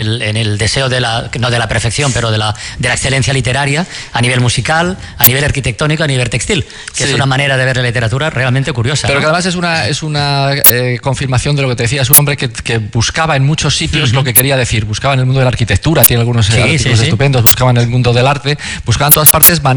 el deseo no de la perfección, pero de la excelencia literaria, a nivel musical, a nivel arquitectónico, a nivel textil, que es una manera de ver la literatura realmente curiosa. Pero ¿no? que además es una confirmación de lo que te decía. Es un hombre que buscaba en muchos sitios lo que quería decir. Buscaba en el mundo de la arquitectura, tiene algunos artículos estupendos, buscaba en el mundo del arte, buscaba en todas partes maneras